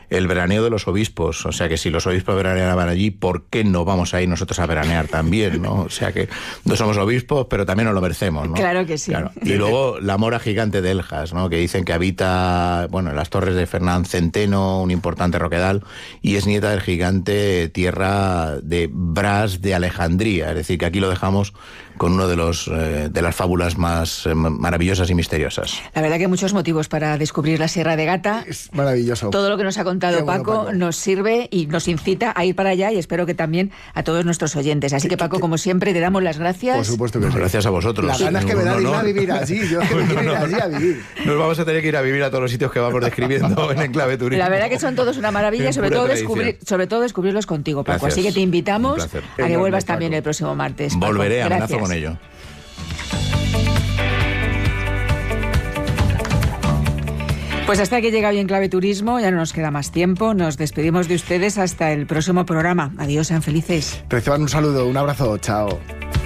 el veraneo de los obispos. O sea que si los obispos veraneaban allí, ¿por qué no vamos a ir nosotros a veranear también, ¿no? O sea que no somos obispos, pero también nos lo merecemos, ¿no? Claro que sí. Claro. Y luego la mora gigante de Eljas, ¿no? Que dicen que habita, en las torres de Fernán Centeno, un importante roquedal, y es nieta del gigante tierra de Bras de Alejandría. Es decir, que aquí lo dejamos con uno de las fábulas más maravillosas y misteriosas. La verdad que hay muchos motivos para descubrir la Sierra de Gata. Es maravilloso. Todo lo que nos ha contado Paco nos sirve y nos incita a ir para allá, y espero que también a todos nuestros oyentes. Así que, Paco, como siempre, te damos las gracias. Por supuesto que sí. Gracias a vosotros. Las ganas que me da de ir a vivir allí. Yo es que me quiero ir allí a vivir. Nos vamos a tener que ir a vivir a todos los sitios que vamos describiendo en Enclave Turismo. La verdad que son todos una maravilla, sobre todo descubrirlos contigo, Paco. Gracias. Así que te invitamos a que Enorme, vuelvas Paco. también el próximo martes, Paco. Volveré, amenazo Gracias. con ello. Pues hasta aquí llega hoy Enclave Turismo, ya no nos queda más tiempo. Nos despedimos de ustedes hasta el próximo programa. Adiós, sean felices. Reciban un saludo, un abrazo, chao.